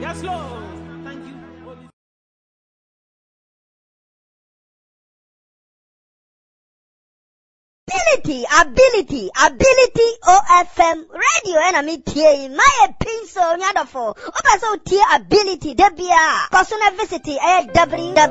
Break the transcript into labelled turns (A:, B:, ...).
A: Yes, Lord. Thank you, Holy
B: Ability OFM radio and I'm here my pencil nyadofo oba so tie ability debia cause na visit